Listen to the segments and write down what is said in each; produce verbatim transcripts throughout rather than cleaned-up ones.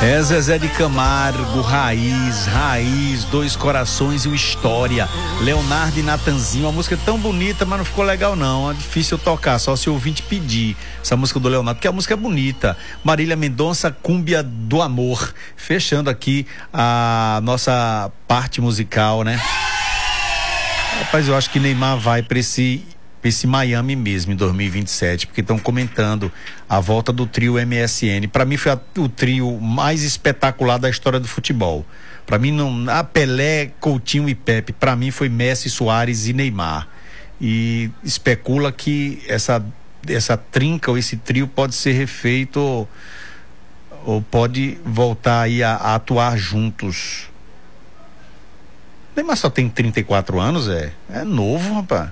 É Zezé de Camargo, Raiz, Raiz, Dois Corações e uma História. Leonardo e Natanzinho, uma música tão bonita, mas não ficou legal não, é difícil tocar, só se o ouvinte pedir essa música do Leonardo, porque a música é bonita. Marília Mendonça, Cúmbia do Amor, fechando aqui a nossa parte musical, né? Rapaz, eu acho que Neymar vai para esse esse Miami mesmo em dois mil e vinte e sete, porque estão comentando a volta do trio M S N. Para mim foi a, o trio mais espetacular da história do futebol. Para mim não, a Pelé, Coutinho e Pepe, para mim foi Messi, Suárez e Neymar. E especula que essa essa trinca ou esse trio pode ser refeito ou, ou pode voltar aí a, a atuar juntos. Neymar só tem trinta e quatro anos, é? É novo, rapaz.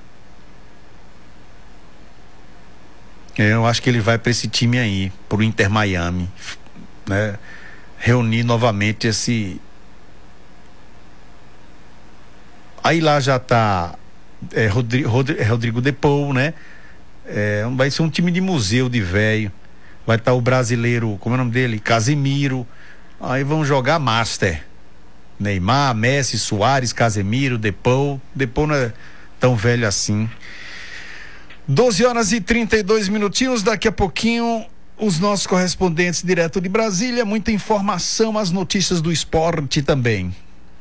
Eu acho que ele vai para esse time aí, pro Inter Miami, né? Reunir novamente esse. Aí lá já tá é, Rodrigo, Rodrigo De Paul, né? É, vai ser um time de museu de velho. Vai estar tá o brasileiro, como é o nome dele? Casemiro. Aí vão jogar Master. Neymar, Messi, Suárez, Casemiro, De Paul. De Paul não é tão velho assim. doze horas e trinta e dois minutinhos, daqui a pouquinho os nossos correspondentes direto de Brasília, muita informação, as notícias do esporte também.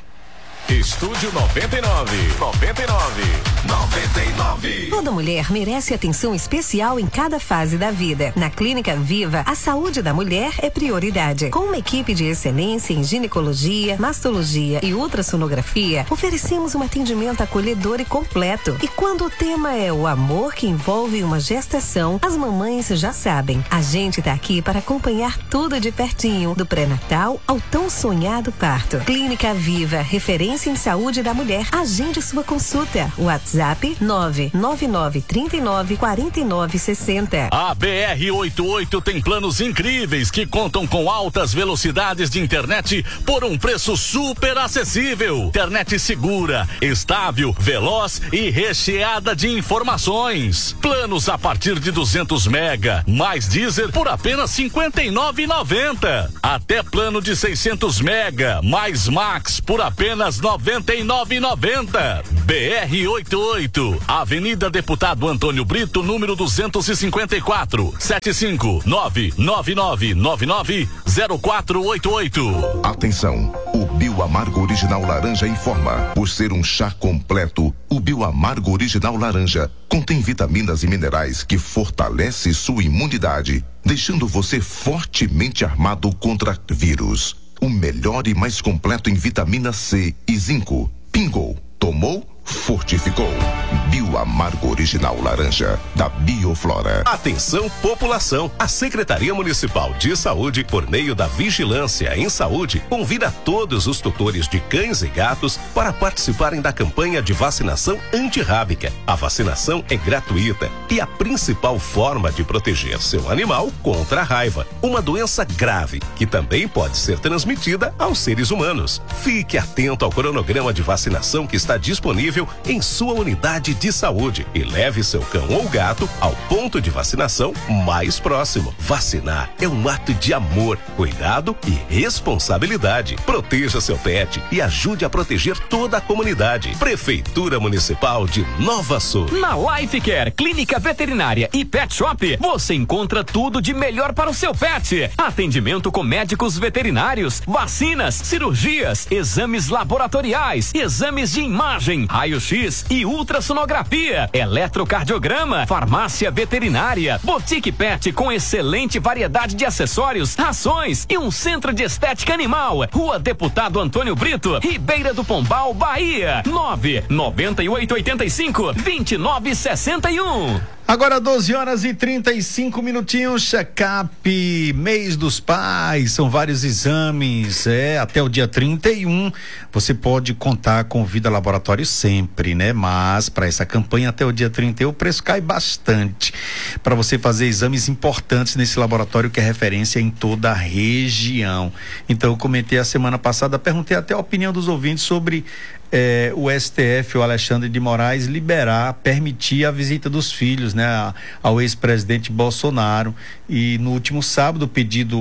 Estúdio noventa e nove, noventa e nove, noventa e nove. Toda mulher merece atenção especial em cada fase da vida. Na Clínica Viva, a saúde da mulher é prioridade. Com uma equipe de excelência em ginecologia, mastologia e ultrassonografia, oferecemos um atendimento acolhedor e completo. E quando o tema é o amor que envolve uma gestação, as mamães já sabem. A gente tá aqui para acompanhar tudo de pertinho, do pré-natal ao tão sonhado parto. Clínica Viva, referência em saúde da mulher. Agende sua consulta. WhatsApp nove nove nove, trinta e nove, quarenta e nove, sessenta. A B R oitenta e oito tem planos incríveis que contam com altas velocidades de internet por um preço super acessível. Internet segura, estável, veloz e recheada de informações. Planos a partir de duzentos mega, mais Deezer por apenas cinquenta e nove reais e noventa centavos. Até plano de seiscentos mega, mais Max por apenas noventa e nove reais e noventa centavos. B R oitenta e oito, Avenida Deputado Antônio Brito, número duzentos e cinquenta e quatro, sete cinco nove nove nove nove nove zero quatro oito oito. Atenção, o Bioamargo Original Laranja informa, por ser um chá completo, o Bioamargo Original Laranja contém vitaminas e minerais que fortalece sua imunidade, deixando você fortemente armado contra vírus. O melhor e mais completo em vitamina C e zinco. Pingou, tomou, fortificou. Bioamargo Original Laranja, da Bioflora. Atenção, população! A Secretaria Municipal de Saúde, por meio da Vigilância em Saúde, convida todos os tutores de cães e gatos para participarem da campanha de vacinação antirrábica. A vacinação é gratuita e a principal forma de proteger seu animal contra a raiva, uma doença grave que também pode ser transmitida aos seres humanos. Fique atento ao cronograma de vacinação que está disponível em sua unidade de saúde e leve seu cão ou gato ao ponto de vacinação mais próximo. Vacinar é um ato de amor, cuidado e responsabilidade. Proteja seu pet e ajude a proteger toda a comunidade. Prefeitura Municipal de Nova Sul. Na Life Care, Clínica Veterinária e Pet Shop, você encontra tudo de melhor para o seu pet. Atendimento com médicos veterinários, vacinas, cirurgias, exames laboratoriais, exames de imagem, raio-x e ultrassonografia, eletrocardiograma, farmácia veterinária, boutique pet com excelente variedade de acessórios, rações e um centro de estética animal. Rua Deputado Antônio Brito, Ribeira do Pombal, Bahia. nove nove oito oito cinco, dois nove seis um. Agora doze horas e trinta e cinco minutinhos, check-up, mês dos pais, são vários exames, é, até o dia trinta e um, você pode contar com Vida Laboratório sempre, né? Mas para essa campanha até o dia trinta e um o preço cai bastante, para você fazer exames importantes nesse laboratório que é referência em toda a região. Então eu comentei a semana passada, perguntei até a opinião dos ouvintes sobre É, o S T F, o Alexandre de Moraes, liberar, permitir a visita dos filhos, né, ao ex-presidente Bolsonaro. E no último sábado o pedido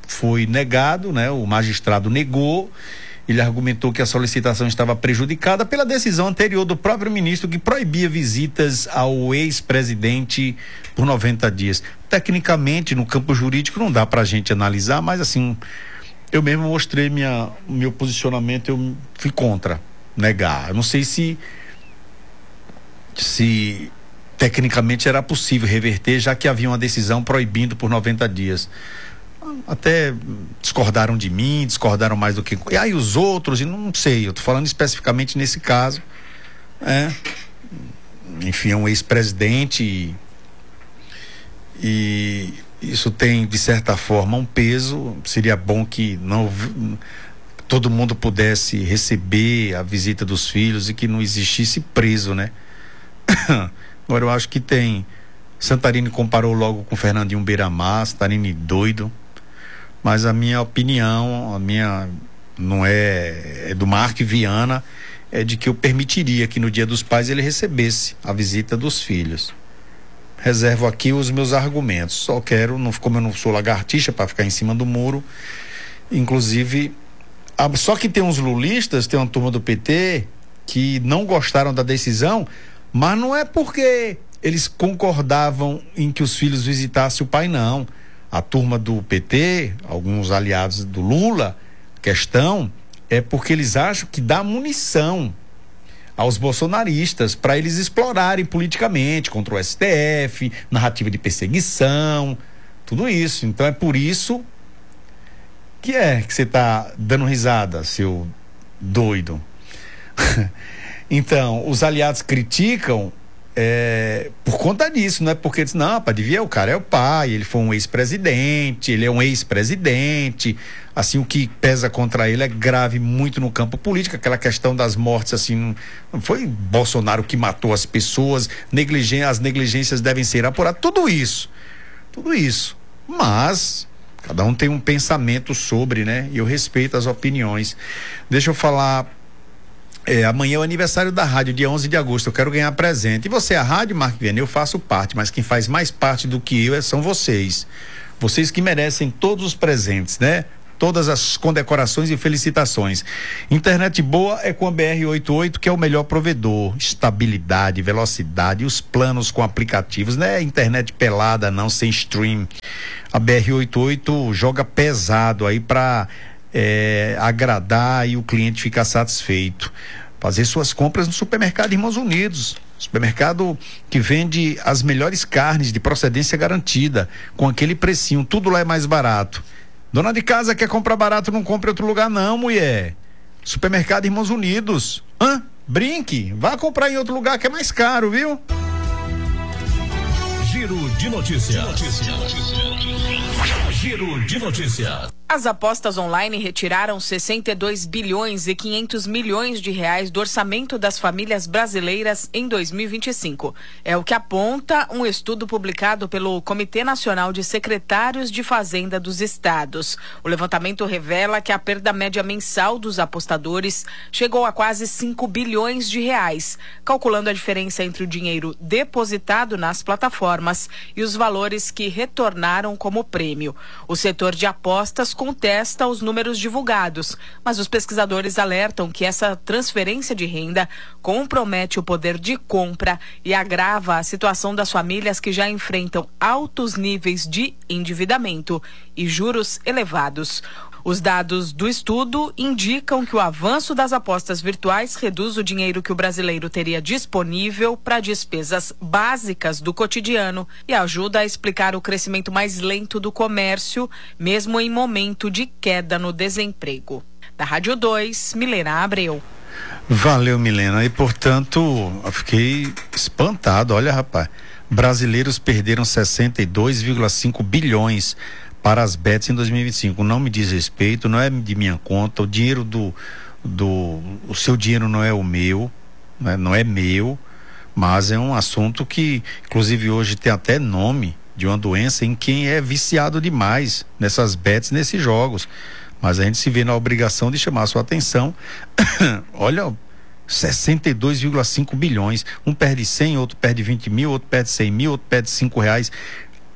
foi negado, né? O magistrado negou. Ele argumentou que a solicitação estava prejudicada pela decisão anterior do próprio ministro que proibia visitas ao ex-presidente por noventa dias. Tecnicamente, no campo jurídico, não dá pra gente analisar, mas assim, eu mesmo mostrei minha, meu posicionamento, eu fui contra negar. Eu não sei se se tecnicamente era possível reverter, já que havia uma decisão proibindo por noventa dias. Até discordaram de mim, discordaram mais do que... E aí os outros, e não sei, eu tô falando especificamente nesse caso, é, enfim, é um ex-presidente e, e isso tem, de certa forma, um peso. Seria bom que não todo mundo pudesse receber a visita dos filhos e que não existisse preso, né? Agora eu acho que tem... Santarini comparou logo com Fernandinho Beiramar, Santarini doido. Mas a minha opinião, a minha não é, é do Mark Viana, é de que eu permitiria que no Dia dos Pais ele recebesse a visita dos filhos. Reservo aqui os meus argumentos. Só quero, não, como eu não sou lagartixa para ficar em cima do muro, inclusive, a, só que tem uns lulistas, tem uma turma do P T que não gostaram da decisão, mas não é porque eles concordavam em que os filhos visitassem o pai, não. A turma do P T, alguns aliados do Lula, questão é porque eles acham que dá munição aos bolsonaristas para eles explorarem politicamente contra o S T F, narrativa de perseguição, tudo isso. Então é por isso que é que você tá dando risada, seu doido. Então, os aliados criticam É, por conta disso, não é porque eles, não, para devia, o cara é o pai, ele foi um ex-presidente, ele é um ex-presidente, assim, o que pesa contra ele é grave muito no campo político, aquela questão das mortes, assim, não, não foi Bolsonaro que matou as pessoas, negligência, as negligências devem ser apuradas, tudo isso, tudo isso, mas cada um tem um pensamento sobre, né, e eu respeito as opiniões. Deixa eu falar. É, amanhã é o aniversário da rádio, dia onze de agosto, eu quero ganhar presente. E você, a rádio, Mark Viana, eu faço parte, mas quem faz mais parte do que eu são vocês. Vocês que merecem todos os presentes, né? Todas as condecorações e felicitações. Internet boa é com a B R oitenta e oito, que é o melhor provedor. Estabilidade, velocidade, os planos com aplicativos, não é internet pelada não, sem stream. A B R oitenta e oito joga pesado aí pra É, agradar e o cliente ficar satisfeito. Fazer suas compras no supermercado Irmãos Unidos, supermercado que vende as melhores carnes de procedência garantida, com aquele precinho, tudo lá é mais barato. Dona de casa quer comprar barato, não compre em outro lugar não, mulher. Supermercado Irmãos Unidos. Hã? Brinque, vá comprar em outro lugar que é mais caro, viu? Giro de notícias. Giro de notícias. As apostas online retiraram sessenta e dois bilhões e quinhentos milhões de reais do orçamento das famílias brasileiras em dois mil e vinte e cinco. É o que aponta um estudo publicado pelo Comitê Nacional de Secretários de Fazenda dos Estados. O levantamento revela que a perda média mensal dos apostadores chegou a quase cinco bilhões de reais, calculando a diferença entre o dinheiro depositado nas plataformas e os valores que retornaram como prêmio. O setor de apostas contesta os números divulgados, mas os pesquisadores alertam que essa transferência de renda compromete o poder de compra e agrava a situação das famílias que já enfrentam altos níveis de endividamento e juros elevados. Os dados do estudo indicam que o avanço das apostas virtuais reduz o dinheiro que o brasileiro teria disponível para despesas básicas do cotidiano e ajuda a explicar o crescimento mais lento do comércio, mesmo em momento de queda no desemprego. Da Rádio dois, Milena Abreu. Valeu, Milena. E, portanto, eu fiquei espantado. Olha, rapaz, brasileiros perderam sessenta e dois vírgula cinco bilhões para as bets em dois mil e vinte e cinco. Não me diz respeito, não é de minha conta, o dinheiro do, do o seu dinheiro não é o meu, né? Não é meu, mas é um assunto que, inclusive, hoje tem até nome de uma doença em quem é viciado demais nessas bets, nesses jogos, mas a gente se vê na obrigação de chamar a sua atenção. Olha, sessenta e dois vírgula cinco bilhões, um perde cem, outro perde vinte mil, outro perde cem mil, outro perde cinco reais.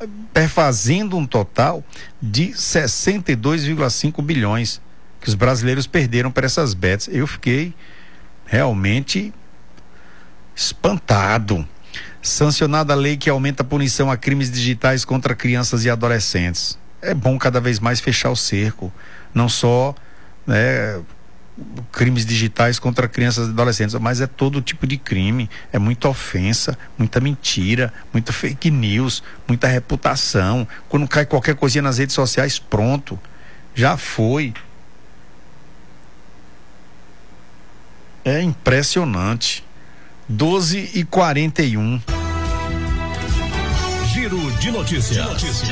perfazendo um total de sessenta e dois vírgula cinco bilhões que os brasileiros perderam para essas bets. Eu fiquei realmente espantado. Sancionada a lei que aumenta a punição a crimes digitais contra crianças e adolescentes. É bom cada vez mais fechar o cerco, não só, né, crimes digitais contra crianças e adolescentes, mas é todo tipo de crime. É muita ofensa, muita mentira, muita fake news, muita reputação. Quando cai qualquer coisinha nas redes sociais, pronto, já foi. É impressionante. doze e quarenta e um. Giro de notícias.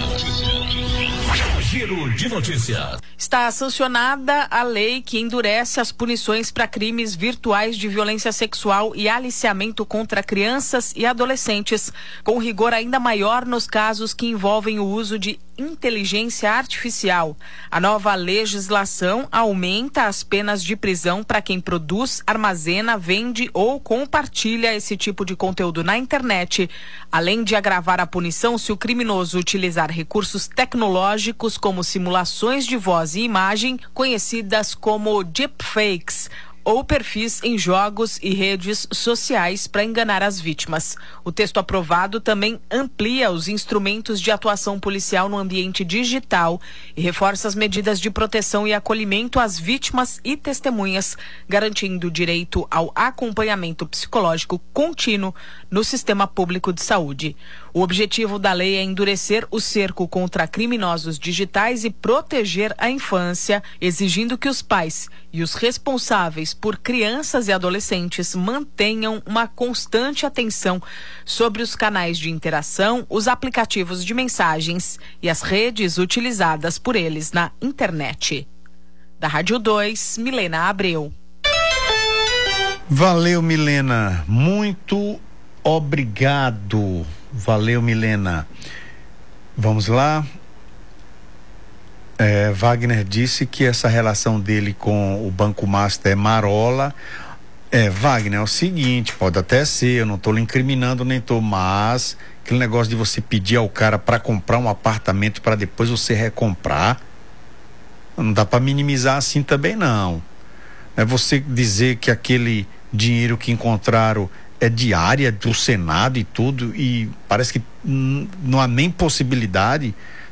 Giro de notícias. Está sancionada a lei que endurece as punições para crimes virtuais de violência sexual e aliciamento contra crianças e adolescentes, com rigor ainda maior nos casos que envolvem o uso de inteligência artificial. A nova legislação aumenta as penas de prisão para quem produz, armazena, vende ou compartilha esse tipo de conteúdo na internet, além de agravar a punição se o criminoso utilizar recursos tecnológicos como simulações de voz e imagem, conhecidas como deepfakes, ou perfis em jogos e redes sociais para enganar as vítimas. O texto aprovado também amplia os instrumentos de atuação policial no ambiente digital e reforça as medidas de proteção e acolhimento às vítimas e testemunhas, garantindo o direito ao acompanhamento psicológico contínuo no sistema público de saúde. O objetivo da lei é endurecer o cerco contra criminosos digitais e proteger a infância, exigindo que os pais e os responsáveis por crianças e adolescentes mantenham uma constante atenção sobre os canais de interação, os aplicativos de mensagens e as redes utilizadas por eles na internet. Da Rádio dois, Milena Abreu. Valeu, Milena. Muito obrigado. Valeu, Milena. Vamos lá. É, Wagner disse que essa relação dele com o Banco Master é marola. É, Wagner, é o seguinte, pode até ser, eu não estou lhe incriminando nem tô, mas aquele negócio de você pedir ao cara para comprar um apartamento para depois você recomprar, não dá para minimizar assim também não. É você dizer que aquele dinheiro que encontraram é diária do Senado e tudo, e parece que hum, não há nem possibilidade